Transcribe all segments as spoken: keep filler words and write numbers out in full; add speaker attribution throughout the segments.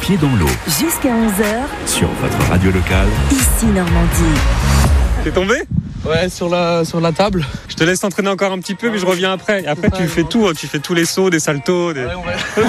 Speaker 1: pieds dans l'eau.
Speaker 2: Jusqu'à onze heures.
Speaker 1: Sur votre radio locale.
Speaker 2: Ici Normandie.
Speaker 3: T'es tombé ?
Speaker 4: Ouais, sur la, sur la table.
Speaker 3: Je te laisse t'entraîner encore un petit peu, mais je reviens après. Et après, tu fais tout, tu fais tous les sauts, des saltos. Des...
Speaker 4: Ouais, on va...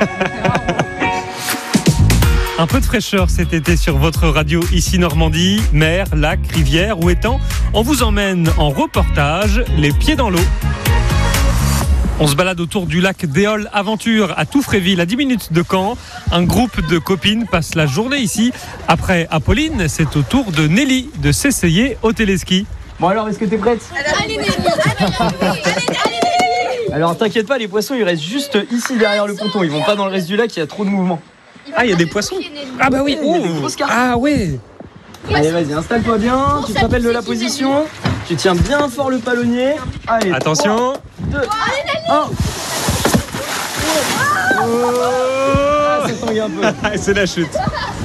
Speaker 3: Un peu de fraîcheur cet été sur votre radio ici Normandie, mer, lac, rivière ou étang. On vous emmène en reportage, les pieds dans l'eau. On se balade autour du lac d'Éole Aventure à Touffréville, à dix minutes de Caen. Un groupe de copines passe la journée ici. Après Apolline, c'est au tour de Nelly de s'essayer au téléski.
Speaker 5: Bon alors, est-ce que t'es prête ?
Speaker 6: Allez Nelly, allez Nelly, allez Nelly.
Speaker 5: Alors t'inquiète pas, les poissons ils restent juste ici derrière le ponton. Ils vont pas dans le reste du lac, il y a trop de mouvement.
Speaker 3: Ah, il y a des poissons ? Ah bah oui,
Speaker 5: il y a des grosses carpes.
Speaker 3: Ah ouais.
Speaker 5: Allez vas-y, installe-toi bien, tu te rappelles de la position. Tu tiens bien fort le palonnier. Allez,
Speaker 3: attention.
Speaker 5: deux, un. Oh, ça tangue un peu.
Speaker 3: C'est la chute.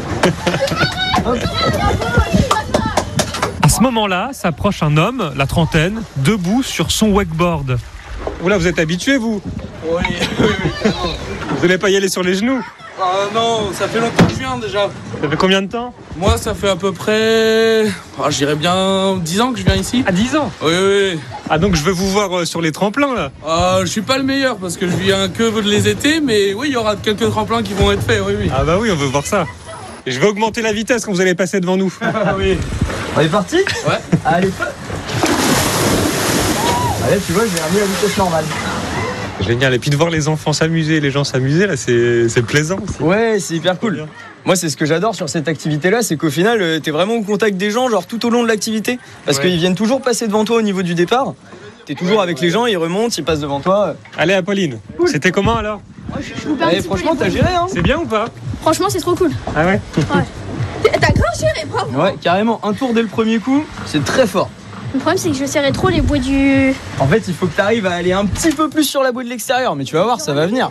Speaker 3: À ce moment-là, s'approche un homme, la trentaine, debout sur son wakeboard. Oula, vous êtes habitué, vous ?
Speaker 4: Oui, oui, oui.
Speaker 3: Vous n'allez pas y aller sur les genoux ?
Speaker 4: Ah non, ça fait longtemps que je viens déjà.
Speaker 3: Ça fait combien de temps ?
Speaker 4: Moi, ça fait à peu près, ah, je dirais bien dix ans que je viens ici.
Speaker 3: À dix ans ?
Speaker 4: Oui, oui.
Speaker 3: Ah, donc je vais vous voir sur les tremplins, là ?
Speaker 4: Ah, je suis pas le meilleur parce que je viens que les étés, mais oui, il y aura quelques tremplins qui vont être faits, oui, oui.
Speaker 3: Ah bah oui, on veut voir ça. Et je vais augmenter la vitesse quand vous allez passer devant nous.
Speaker 4: Oui.
Speaker 5: On est parti ?
Speaker 4: Ouais.
Speaker 5: Allez, feu. Allez, tu vois, j'ai remis la vitesse normale.
Speaker 3: Génial. Et puis de voir les enfants s'amuser, les gens s'amuser, là, c'est, c'est plaisant. C'est...
Speaker 5: Ouais, c'est hyper cool. Moi, c'est ce que j'adore sur cette activité-là, c'est qu'au final, euh, t'es vraiment au contact des gens, genre tout au long de l'activité. Parce
Speaker 4: ouais.
Speaker 5: qu'ils viennent toujours passer devant toi au niveau du départ. T'es toujours avec les gens, ils remontent, ils passent devant toi.
Speaker 3: Allez, Apolline, cool. C'était comment alors ?
Speaker 5: Allez, franchement, t'as géré, hein ?
Speaker 3: C'est bien ou pas ?
Speaker 6: Franchement, c'est trop cool.
Speaker 3: Ah ouais ?
Speaker 6: Ouais. T'as grave géré, bravo.
Speaker 5: Ouais, carrément, un tour dès le premier coup, c'est très fort.
Speaker 6: Le problème, c'est que je serrais trop les bois du...
Speaker 5: En fait, il faut que t'arrives à aller un petit peu plus sur la bouée de l'extérieur, mais tu vas voir, ça va venir.